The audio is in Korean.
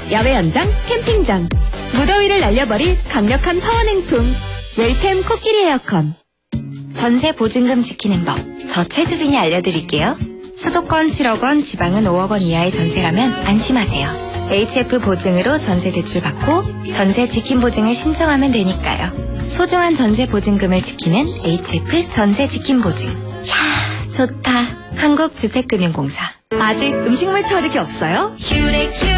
야외 연장, 캠핑장. 무더위를 날려버릴 강력한 파워냉풍. 웰템 코끼리 에어컨. 전세 보증금 지키는 법. 저 최주빈이 알려드릴게요. 수도권 7억 원, 지방은 5억 원 이하의 전세라면 안심하세요. HF 보증으로 전세 대출 받고 전세 지킴 보증을 신청하면 되니까요. 소중한 전세 보증금을 지키는 HF 전세 지킴 보증. 이야, 좋다. 한국주택금융공사. 아직 음식물 처리기 없어요?